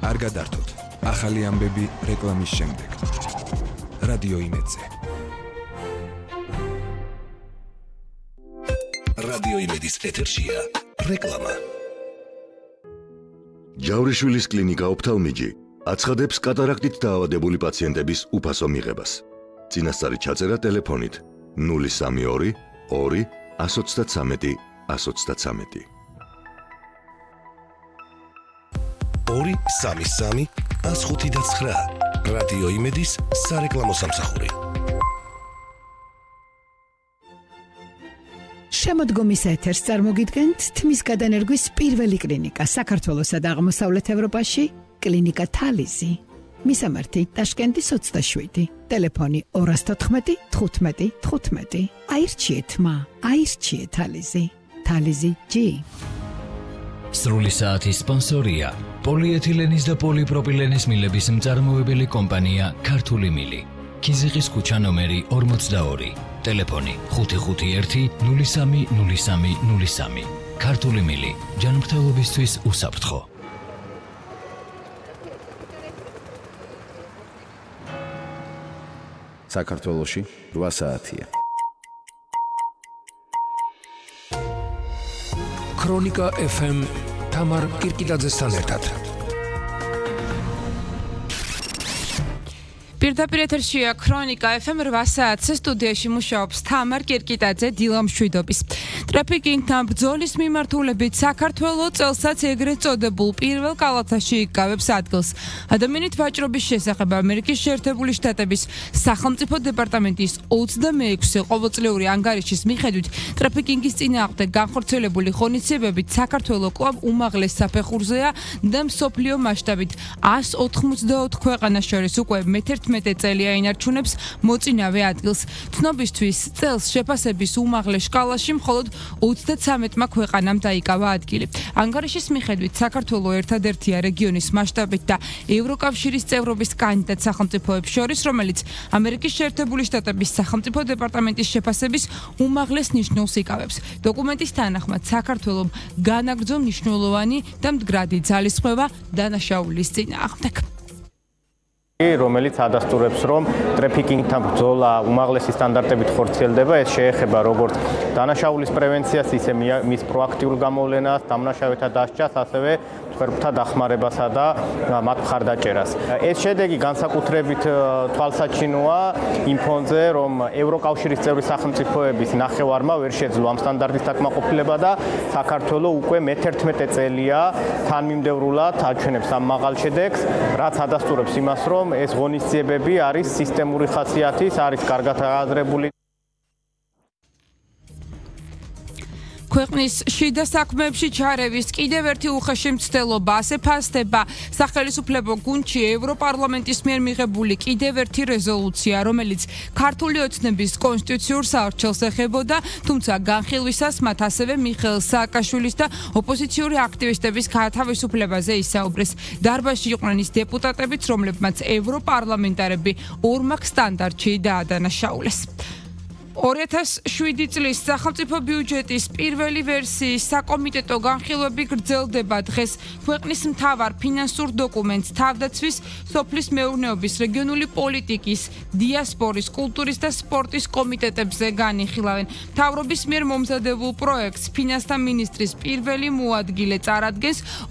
არ გადართოთ. ახალი ამბები რეკლამის შემდეგ. რადიო იმედზე. რადიო იმედის ეთერშია რეკლამა. ჯავრიშვილის კლინიკა ოფთალმიჯი აცხადებს კატარაქტით დაავადებული პაციენტების უფასო მიღებას. წინასწარი ჩაწერა ტელეფონით 032 2 133 133. 233 159 რადიო იმედის სარეკლამო სამსახური. შემოდგომის ეთერს წარმოგიდგენთ თმის გადანერგვის პირველი კლინიკა საქართველოსა და აღმოსავლეთ ევროპაში, კლინიკა თალიზი. მისამართი ტაშკენტის 27, ტელეფონი 214 15 15. აირჩიეთ აირჩიეთ თალიზი. თალიზი G. სრული საათის სპონსორია პოლიეთილენის და პოლიპროპილენის მილების მწარმოებელი კომპანია ქართული მილი. ქიზიყის ქუჩა ნომერი 42, ტელეფონი 551 03 03 03. ქართული მილი, ჯანმრთელობისთვის უსაფრთხო. საქართველოში 8 საათია. ქრონიკა FM თამარ კირკიტაძესთან ერთად. პირდაპირ ეთერშია ქრონიკა FM 8 საათზე სტუდიაში მუშაობს თამარ კირკიტაძე დილამშვიდობის. ტრაფიკინგთან ბრძოლის მიმართულებით საქართველოს წელსაც ეგრეთ წოდებულ პირველ კალათაში იკავებს ადგილს. ადამიანით ვაჭრობის შესახებ ამერიკის შეერთებული შტატების სახელმწიფო დეპარტამენტის 26 ყოველწლიური ანგარიშის მიხედვით ტრაფიკინგის წინააღმდეგ განხორციელებული ღონისძიებებით საქართველოს კვლავ უმაღლეს საფეხურზეა და მსოფლიო მასშტაბით 194 ქვეყანას შორის უკვე მე-11 წელია ინარჩუნებს მოწინავე ადგილს. ცნობისთვის წელს შეფასების უმაღლეს სკალაში მხოლოდ 33 ქვეყანამ დაიკავა ადგილი. ანგარიშის მიხედვით საქართველოს ერთადერთია რეგიონის მასშტაბით და ევროკავშირის წევრობის კანდიდატ სახელმწიფოებს შორის, რომელიც ამერიკის შეერთებული შტატების სახელმწიფო დეპარტამენტის შეფასების უმაღლეს ნიშნულს იკავებს. დოკუმენტის თანახმად საქართველოს განაგრძო მნიშვნელოვანი და მდგრადი ძალისხმევა დანაშაულის წინააღმდეგ. რომელიც ადასტურებს, რომ ტრაფიკინგთან ბრძოლა უმაღლესი სტანდარტებით ხორციელდება. ეს შეეხება როგორც დანაშაულის პრევენციას, ისე მის პროაქტიულ გამოვლენას, დამნაშავეთა დასჯას, ასევე მსხვერპლთა დახმარებასა და მათ მხარდაჭერას. ეს შედეგი განსაკუთრებით თვალსაჩინოა იმ ფონზე, რომ ევროკავშირის წევრი სახელმწიფოების ნახევარმა ვერ შეძლო ამ სტანდარტის დაკმაყოფილება და საქართველოს უკვე მე-11 წელია თანმიმდევრულად აჩვენებს ამ მაღალ შედეგს, რაც ადასტურებს იმას, რომ ეს ღონისძიებები არის სისტემური ხასიათის, არის კარგად აღაზრებული. ქვეყნის შიდა საქმეებში ჩარევის კიდევ ერთი უხეში მცდელობა ასე ფასდება სახელმწიფო გუნდში ევროპარლამენტის მიერ მიღებული კიდევ ერთი რეზოლუცია, რომელიც ქართული ოცნების კონსტიტუციურ საარჩევნს ეხებოდა, თუმცა განხილვისას მათ ასევე მიხეილ სააკაშვილის და ოპოზიციური აქტივისტების გათავისუფლებაზე ისაუბრეს. დარბაზში იყვნენ ის დეპუტატებიც, რომლებმაც ევროპარლამენტარები ორმაგ სტანდარტში დაადანაშაულეს. 2007 წლის სახელმწიფო ბიუჯეტის პირველი ვერსიის საკომიტეტო განხილვები გრძელდება დღეს. ქვეყნის მთავარ ფინანსურ დოკუმენტს თავდაცვის, სოფლის მეურნეობის, რეგიონული პოლიტიკის, დიასპორის, კულტურის და სპორტის კომიტეტებზე განიხილავენ. მთავრობის მიერ მომზადებულ პროექტს ფინანსთა მინისტრის პირველი მოადგილე წარადგენს.